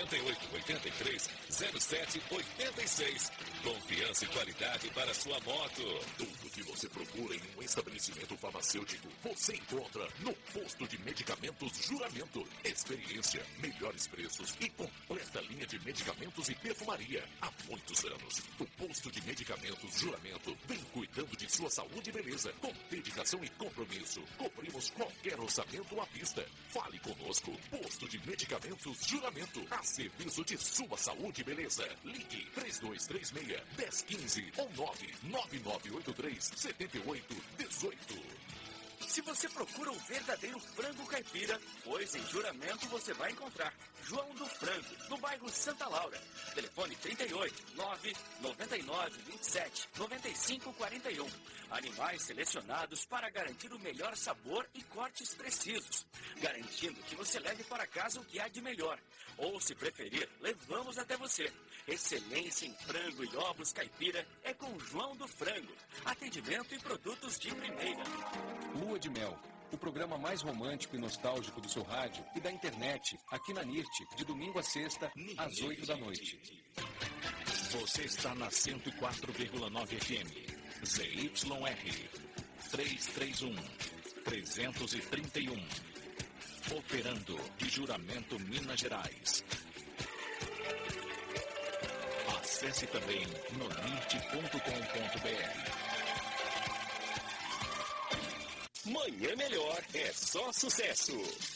8883-0786. Confiança e qualidade para sua moto. Tudo que você procura em um estabelecimento farmacêutico, você encontra no Posto de Medicamentos Juramento. Experiência, melhores preços e completa linha de medicamentos e perfumaria. Há muitos anos, o Posto de Medicamentos Juramento vem cuidando de sua saúde e beleza. Com dedicação e compromisso, cobrimos qualquer orçamento à vista. Fale conosco. Posto de Medicamentos Juramento, a serviço de sua saúde e beleza. Ligue 3236-1015 ou 99983-7818. Se você procura um verdadeiro frango caipira, pois em Juramento você vai encontrar João do Frango, no bairro Santa Laura. Telefone 38-999-27-9541. Animais selecionados para garantir o melhor sabor e cortes precisos, garantindo que você leve para casa o que há de melhor. Ou, se preferir, levamos até você. Excelência em frango e ovos caipira é com João do Frango. Atendimento e produtos de primeira. Lua de Mel, o programa mais romântico e nostálgico do seu rádio e da internet, aqui na NIRT, de domingo a sexta, às 8 da noite. Você está na 104,9 FM. ZYR 331-331. Operando de Juramento, Minas Gerais. Acesse também no nirt.com.br. Manhã Melhor é só sucesso.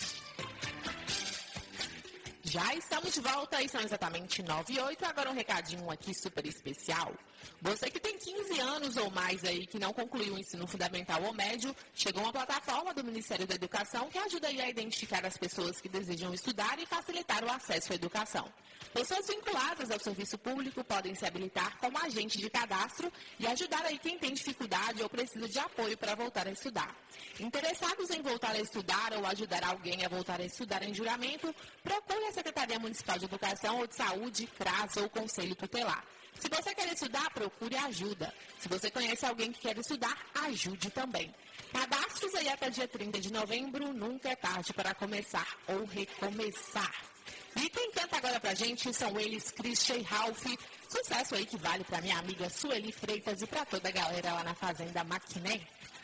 Já estamos de volta e são exatamente 9h08. Agora um recadinho aqui super especial. Você que tem 15 anos ou mais aí que não concluiu o ensino fundamental ou médio, chegou uma plataforma do Ministério da Educação que ajuda aí a identificar as pessoas que desejam estudar e facilitar o acesso à educação. Pessoas vinculadas ao serviço público podem se habilitar como agente de cadastro e ajudar aí quem tem dificuldade ou precisa de apoio para voltar a estudar. Interessados em voltar a estudar ou ajudar alguém a voltar a estudar em Juramento, procure a Secretaria Municipal de Educação ou de Saúde, CRAS ou Conselho Tutelar. Se você quer estudar, procure ajuda. Se você conhece alguém que quer estudar, ajude também. Cadastros aí até dia 30 de novembro, nunca é tarde para começar ou recomeçar. E quem canta agora pra gente são eles, Christian e Ralph. Sucesso aí que vale pra minha amiga Sueli Freitas e pra toda a galera lá na Fazenda Maquiné.